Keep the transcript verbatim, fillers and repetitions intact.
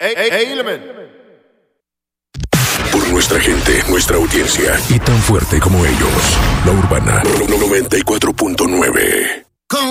ey, ey, ey, Element. Por nuestra gente, nuestra audiencia y tan fuerte como ellos. La Urbana noventa y cuatro punto nueve.